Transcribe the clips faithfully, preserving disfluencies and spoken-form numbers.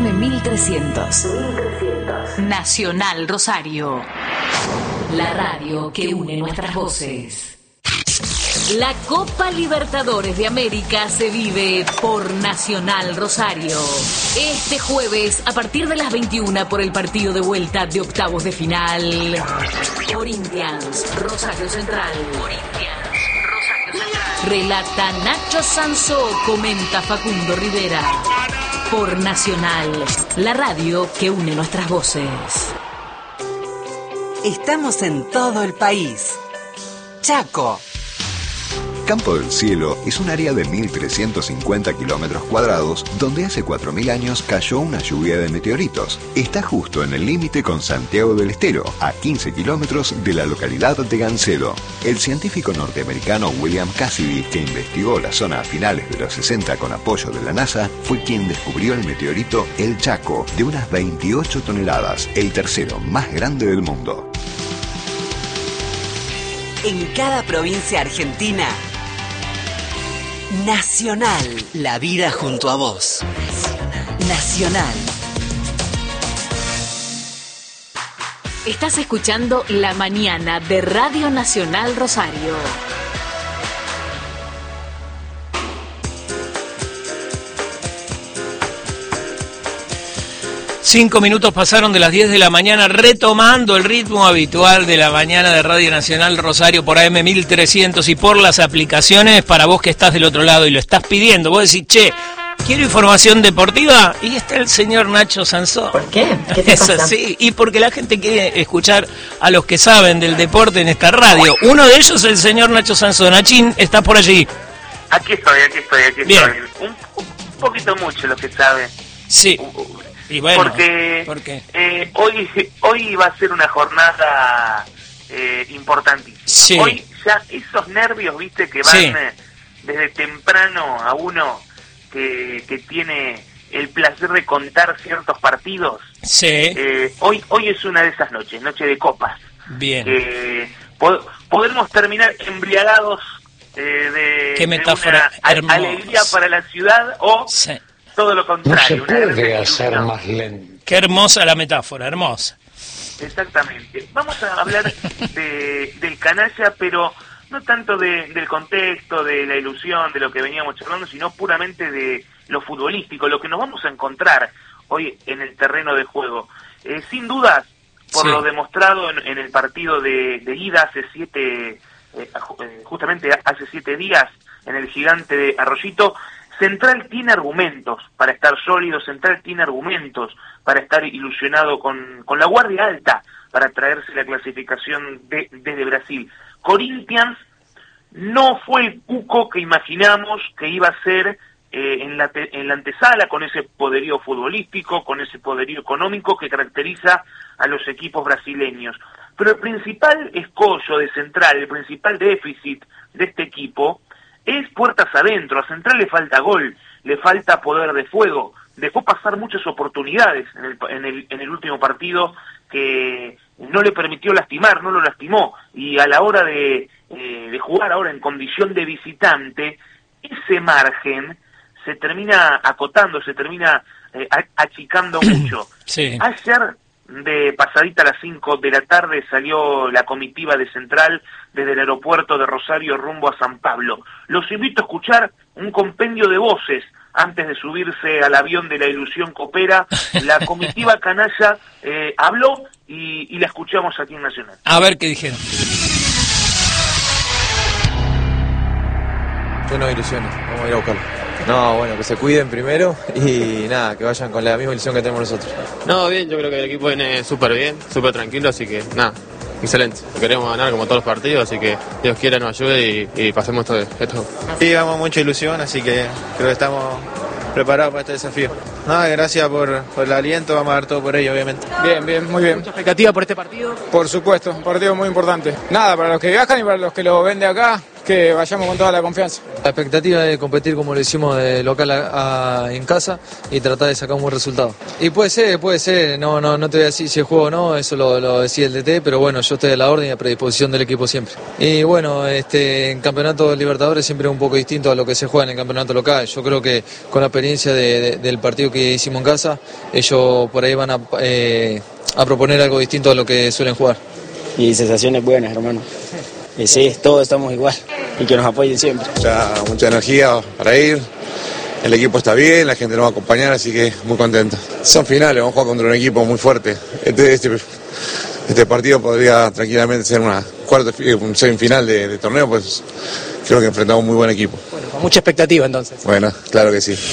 M mil trescientos. Nacional Rosario. La radio que une nuestras voces. La Copa Libertadores de América se vive por Nacional Rosario. Este jueves, a partir de las veintiuna, por el partido de vuelta de octavos de final. Corinthians, Rosario Central. Corinthians, Rosario Central. Relata Nacho Sansó, comenta Facundo Rivera. Por Nacional, la radio que une nuestras voces. Estamos en todo el país. Chaco. Campo del Cielo es un área de mil trescientos cincuenta kilómetros cuadrados donde hace cuatro mil años cayó una lluvia de meteoritos. Está justo en el límite con Santiago del Estero, a quince kilómetros de la localidad de Gancedo. El científico norteamericano William Cassidy, que investigó la zona a finales de los sesenta con apoyo de la NASA, fue quien descubrió el meteorito El Chaco, de unas veintiocho toneladas, el tercero más grande del mundo. En cada provincia argentina, Nacional. La vida junto a vos. Nacional. Nacional. Estás escuchando La Mañana de Radio Nacional Rosario. Cinco minutos pasaron de las diez de la mañana, retomando el ritmo habitual de la mañana de Radio Nacional Rosario por A M mil trescientos y por las aplicaciones. Para vos que estás del otro lado y lo estás pidiendo, vos decís, che, quiero información deportiva, y está el señor Nacho Sansó. ¿Por qué? ¿Qué te Eso pasa? sí, y porque la gente quiere escuchar a los que saben del deporte en esta radio. Uno de ellos es el señor Nacho Sansó. Nachín, ¿estás por allí? Aquí estoy, aquí estoy, aquí Bien. estoy. Un, un poquito mucho lo que sabe. Sí. Y bueno, porque ¿por qué? Eh, hoy hoy va a ser una jornada eh, importantísima. Sí. Hoy ya esos nervios, viste, que van Sí. eh, desde temprano a uno que, que tiene el placer de contar ciertos partidos. Sí. Eh, hoy hoy es una de esas noches, noche de copas. Bien. Eh, pod- podemos terminar embriagados eh, de, Qué de metáfora una a- hermosa. alegría para la ciudad, o Sí. todo lo contrario. una gran desilusión. más lento. Qué hermosa la metáfora, hermosa. Exactamente. Vamos a hablar de, del canalla, pero no tanto de, del contexto, de la ilusión, de lo que veníamos charlando, sino puramente de lo futbolístico, lo que nos vamos a encontrar hoy en el terreno de juego. Eh, sin dudas, por Sí. lo demostrado en, en el partido de, de ida hace siete, eh, justamente hace siete días, en el Gigante de Arroyito, Central tiene argumentos para estar sólido, Central tiene argumentos para estar ilusionado con, con la guardia alta, para traerse la clasificación de, desde Brasil. Corinthians no fue el cuco que imaginamos que iba a ser eh, en, la te, en la antesala, con ese poderío futbolístico, con ese poderío económico que caracteriza a los equipos brasileños. Pero el principal escollo de Central, el principal déficit de este equipo, es puertas adentro. A Central le falta gol, le falta poder de fuego. Dejó pasar muchas oportunidades en el, en el, en el último partido que no le permitió lastimar, no lo lastimó. Y a la hora de, eh, de jugar ahora en condición de visitante, ese margen se termina acotando, se termina eh, achicando mucho. Sí. Ayer, de pasadita a las cinco de la tarde, salió la comitiva de Central desde el aeropuerto de Rosario rumbo a San Pablo. Los invito a escuchar un compendio de voces antes de subirse al avión de la ilusión copera. La comitiva canalla eh, habló y, y la escuchamos aquí en Nacional. A ver qué dijeron. Lleno de ilusiones, vamos a ir a buscarlo. No, bueno, que se cuiden primero y nada, que vayan con la misma ilusión que tenemos nosotros. No, bien, yo creo que el equipo viene súper bien, súper tranquilo, así que nada, excelente. Queremos ganar como todos los partidos, así que Dios quiera nos ayude y, y pasemos todo esto. Sí, vamos mucha ilusión, así que creo que estamos preparados para este desafío. Nada, gracias por, por el aliento, vamos a dar todo por ello, obviamente. Bien, bien, muy bien. ¿Mucha expectativa por este partido? Por supuesto, un partido muy importante. Nada, para los que viajan y para los que lo ven de acá, que vayamos con toda la confianza. La expectativa es competir como lo hicimos de local a, a, en casa y tratar de sacar un buen resultado. Y puede ser, puede ser, no, no, no te voy a decir si es juego o no, eso lo, lo decía el D T, pero bueno, yo estoy a la orden y a predisposición del equipo siempre. Y bueno, este, en Campeonato Libertadores siempre es un poco distinto a lo que se juega en el campeonato local. Yo creo que con la experiencia de, de, del partido que hicimos en casa, ellos por ahí van a, eh, a proponer algo distinto a lo que suelen jugar. Y sensaciones buenas, hermano. Y sí, todos estamos igual y que nos apoyen siempre. Ya mucha energía para ir, el equipo está bien, la gente nos va a acompañar, así que muy contento. Son finales, vamos a jugar contra un equipo muy fuerte. Este, este, este partido podría tranquilamente ser una cuarta, un semifinal de, de torneo, pues creo que enfrentamos un muy buen equipo. Bueno, con mucha expectativa entonces. Bueno, claro que sí.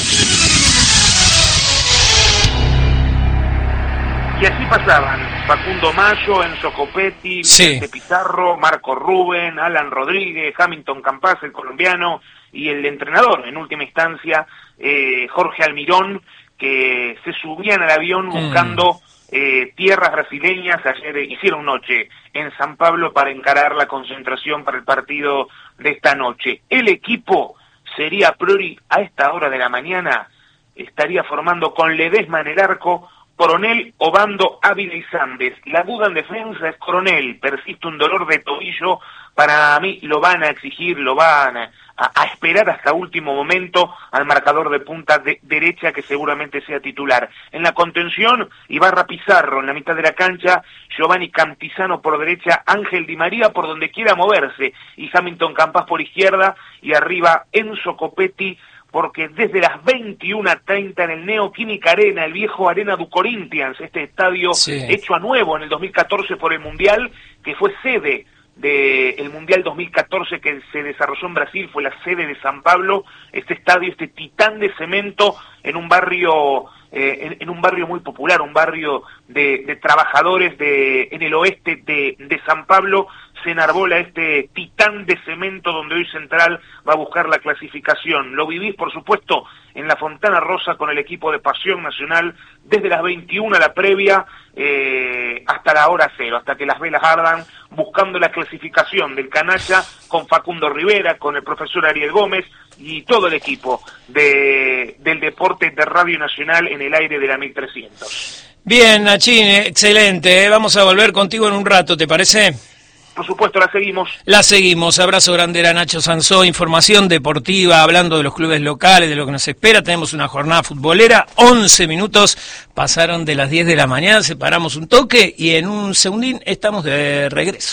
Y así pasaban Facundo Mayo, Enzo Copetti, Vicente sí. Pizarro, Marco Rubén, Alan Rodríguez, Hamilton Campas, el colombiano, y el entrenador, en última instancia, eh, Jorge Almirón, que se subían al avión buscando mm. eh, tierras brasileñas. Ayer eh, hicieron noche en San Pablo para encarar la concentración para el partido de esta noche. El equipo sería a priori a esta hora de la mañana, estaría formando con Ledesma en el arco, Coronel, Obando, Ávila y Sandes. La duda en defensa es Coronel, persiste un dolor de tobillo, para mí lo van a exigir, lo van a, a esperar hasta último momento al marcador de punta de derecha, que seguramente sea titular. En la contención, Ibarra Pizarro, en la mitad de la cancha, Giovanni Cantizano por derecha, Ángel Di María por donde quiera moverse, y Hamilton Campas por izquierda, y arriba Enzo Copetti, porque desde las veintiuna treinta en el Neoquímica Arena, el viejo Arena du Corinthians, este estadio sí. hecho a nuevo en el dos mil catorce por el Mundial, que fue sede del Mundial dos mil catorce que se desarrolló en Brasil, fue la sede de San Pablo, este estadio, este titán de cemento en un barrio eh, en, en un barrio muy popular, un barrio de, de trabajadores de en el oeste de, de San Pablo. Se enarbola este titán de cemento donde hoy Central va a buscar la clasificación. Lo vivís, por supuesto, en la Fontana Rosa con el equipo de Pasión Nacional, desde las veintiuna la previa eh, hasta la hora cero, hasta que las velas ardan, buscando la clasificación del canalla con Facundo Rivera, con el profesor Ariel Gómez y todo el equipo de, del deporte de Radio Nacional en el aire de la mil trescientos. Bien, Nachín, excelente. Vamos a volver contigo en un rato, ¿te parece? Por supuesto, la seguimos. La seguimos. Abrazo grande a Nacho Sansó. Información deportiva, hablando de los clubes locales, de lo que nos espera. Tenemos una jornada futbolera. once minutos pasaron de las diez de la mañana. Separamos un toque y en un segundín estamos de regreso.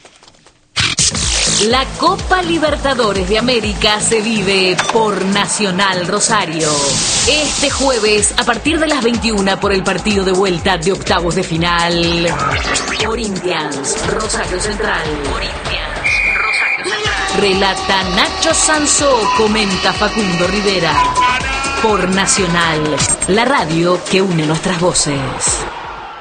La Copa Libertadores de América se vive por Nacional Rosario. Este jueves, a partir de las veintiuna, por el partido de vuelta de octavos de final. Corinthians, Rosario Central. Corinthians, Rosario Central. Relata Nacho Sansó, comenta Facundo Rivera. Por Nacional, la radio que une nuestras voces.